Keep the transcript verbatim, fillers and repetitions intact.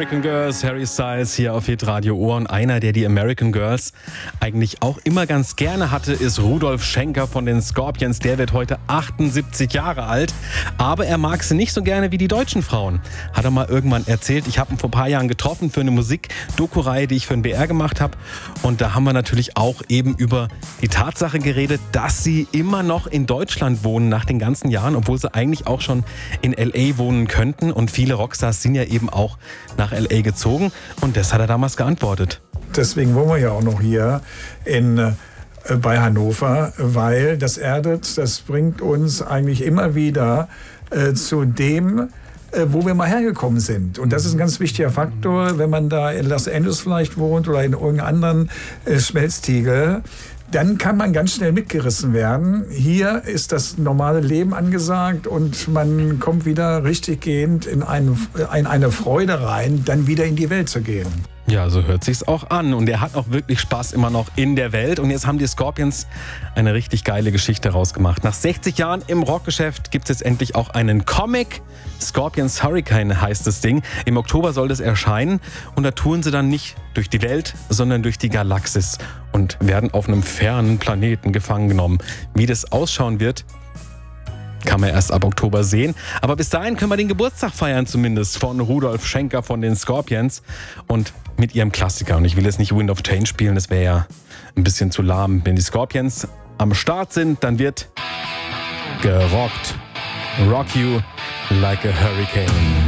American Girls, Harry Styles hier auf Hitradio Ohr. Und einer, der die American Girls eigentlich auch immer ganz gerne hatte, ist Rudolf Schenker von den Scorpions. Der wird heute achtundsiebzig Jahre alt, aber er mag sie nicht so gerne wie die deutschen Frauen. Hat er mal irgendwann erzählt. Ich habe ihn vor ein paar Jahren getroffen für eine Musik-Doku-Reihe, die ich für den B R gemacht habe. Und da haben wir natürlich auch eben über die Tatsache geredet, dass sie immer noch in Deutschland wohnen nach den ganzen Jahren, obwohl sie eigentlich auch schon in L A wohnen könnten. Und viele Rockstars sind ja eben auch nach L A gezogen. Und das hat er damals geantwortet. Deswegen wohnen wir ja auch noch hier in, äh, bei Hannover, weil das erdet, das bringt uns eigentlich immer wieder äh, zu dem, äh, wo wir mal hergekommen sind. Und das ist ein ganz wichtiger Faktor, wenn man da in Los Angeles vielleicht wohnt oder in irgendeinem anderen äh, Schmelztiegel. Dann kann man ganz schnell mitgerissen werden. Hier ist das normale Leben angesagt und man kommt wieder richtig gehend in eine, in eine Freude rein, dann wieder in die Welt zu gehen. Ja, so hört sich's auch an. Und er hat auch wirklich Spaß immer noch in der Welt. Und jetzt haben die Scorpions eine richtig geile Geschichte rausgemacht. Nach sechzig Jahren im Rockgeschäft gibt es jetzt endlich auch einen Comic. Scorpions Hurricane heißt das Ding. Im Oktober soll das erscheinen. Und da touren sie dann nicht durch die Welt, sondern durch die Galaxis und werden auf einem fernen Planeten gefangen genommen. Wie das ausschauen wird, kann man erst ab Oktober sehen. Aber bis dahin können wir den Geburtstag feiern zumindest von Rudolf Schenker von den Scorpions und mit ihrem Klassiker. Und ich will jetzt nicht Wind of Change spielen, das wäre ja ein bisschen zu lahm. Wenn die Scorpions am Start sind, dann wird gerockt. Rock you like a hurricane.